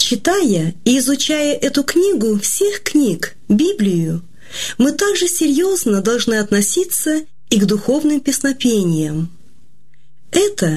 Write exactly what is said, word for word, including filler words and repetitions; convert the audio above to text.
Читая и изучая эту книгу всех книг, Библию, мы также серьезно должны относиться и к духовным песнопениям. Это